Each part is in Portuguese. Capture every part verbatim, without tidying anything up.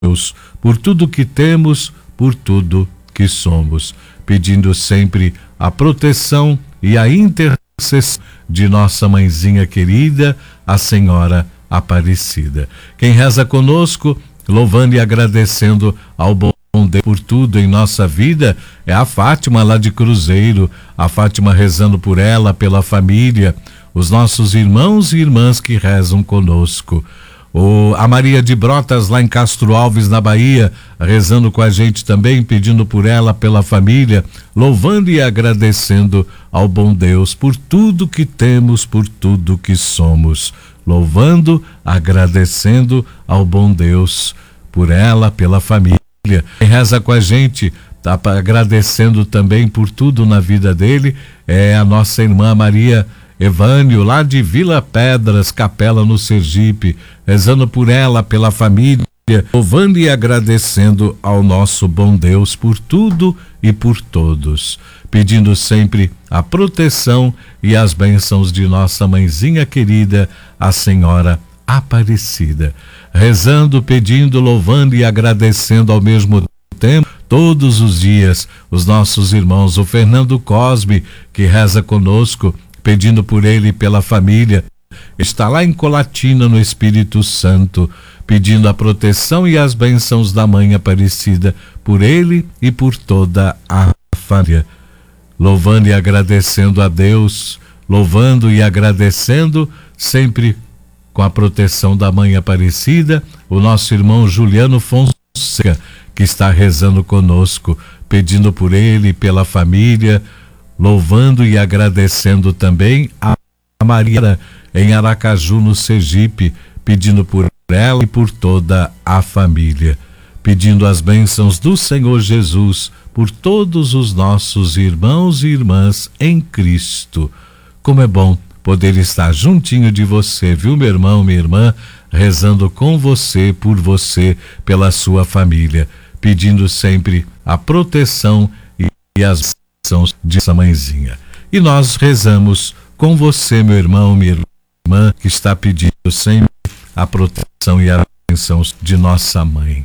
Deus, por tudo que temos, por tudo que somos, pedindo sempre a proteção e a intercessão de nossa mãezinha querida, a Senhora Aparecida. Quem reza conosco, louvando e agradecendo ao bom Deus por tudo em nossa vida, é a Fátima lá de Cruzeiro, a Fátima rezando por ela, pela família, os nossos irmãos e irmãs que rezam conosco. O, a Maria de Brotas lá em Castro Alves, na Bahia, rezando com a gente também, pedindo por ela, pela família, louvando e agradecendo ao bom Deus por tudo que temos, por tudo que somos, louvando, agradecendo ao bom Deus por ela, pela família. Quem reza com a gente, tá agradecendo também por tudo na vida dele, é a nossa irmã Maria Evânio, lá de Vila Pedras, Capela, no Sergipe, rezando por ela, pela família, louvando e agradecendo ao nosso bom Deus por tudo e por todos, pedindo sempre a proteção e as bênçãos de nossa mãezinha querida, a Senhora Aparecida, rezando, pedindo, louvando e agradecendo ao mesmo tempo, todos os dias, os nossos irmãos, o Fernando Cosme, que reza conosco, pedindo por ele e pela família, está lá em Colatina, no Espírito Santo, pedindo a proteção e as bênçãos da Mãe Aparecida por ele e por toda a família, louvando e agradecendo a Deus, louvando e agradecendo sempre com a proteção da Mãe Aparecida, o nosso irmão Juliano Fonseca, que está rezando conosco, pedindo por ele e pela família, louvando e agradecendo também a Maria em Aracaju, no Sergipe, pedindo por ela e por toda a família, pedindo as bênçãos do Senhor Jesus por todos os nossos irmãos e irmãs em Cristo. Como é bom poder estar juntinho de você, viu, meu irmão, minha irmã, rezando com você, por você, pela sua família, pedindo sempre a proteção e as de essa mãezinha. E nós rezamos com você, meu irmão, minha irmã, que está pedindo sempre a proteção e a bênção de nossa mãe.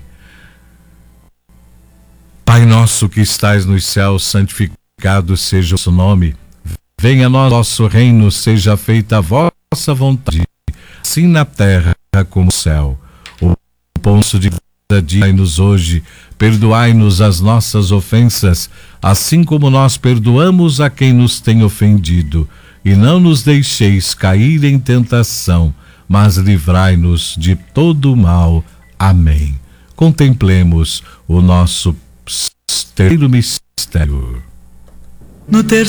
Pai nosso que estais nos céus, santificado seja o seu nome. Venha a nós vosso reino, seja feita a vossa vontade, assim na terra como no céu. O pão de cada dia dai-nos hoje, perdoai-nos as nossas ofensas, assim como nós perdoamos a quem nos tem ofendido. E não nos deixeis cair em tentação, mas livrai-nos de todo o mal. Amém. Contemplemos o nosso terceiro mistério. No terceiro